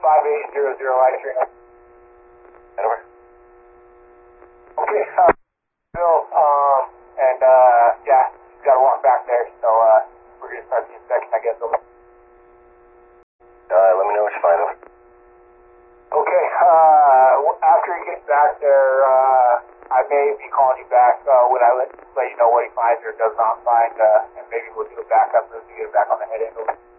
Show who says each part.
Speaker 1: 5800 light train.
Speaker 2: Over.
Speaker 1: Okay, Bill, and yeah, you gotta walk back there, so we're gonna start the inspection, I guess. Over.
Speaker 2: Let me know what you find. Over.
Speaker 1: Okay, after he gets back there, I may be calling you back when I let you know what he finds or does not find, and maybe we'll do a backup to get it back on the head end. Over.